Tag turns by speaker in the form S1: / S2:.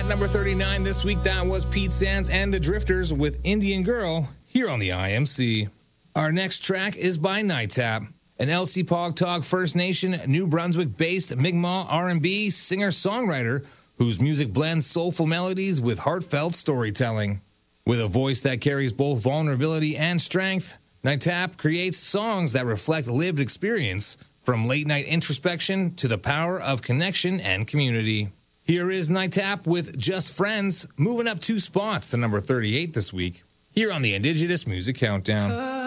S1: number 39 this week, that was Pete Sands and the Drifters with Indian Girl here on the IMC. Our next track is by Night Tap, an Elsipogtog First Nation, New Brunswick-based Mi'kmaq R&B singer-songwriter whose music blends soulful melodies with heartfelt storytelling. With a voice that carries both vulnerability and strength, Night Tap creates songs that reflect lived experience, from late-night introspection to the power of connection and community. Here is Night Tap with Just Friends, moving up 2 spots to number 38 this week, here on the Indigenous Music Countdown.